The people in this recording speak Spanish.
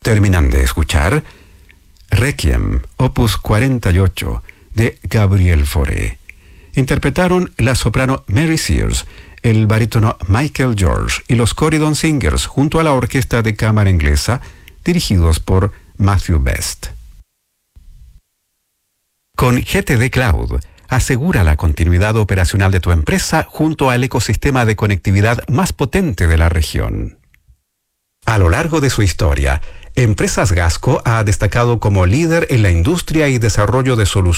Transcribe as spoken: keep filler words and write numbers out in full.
Terminan de escuchar Requiem, opus cuarenta y ocho, de Gabriel Fauré. Interpretaron la soprano Mary Sears, el barítono Michael George y los Corydon Singers junto a la orquesta de cámara inglesa, dirigidos por Matthew Best. Con G T D Cloud, asegura la continuidad operacional de tu empresa junto al ecosistema de conectividad más potente de la región. A lo largo de su historia, Empresas Gasco ha destacado como líder en la industria y desarrollo de soluciones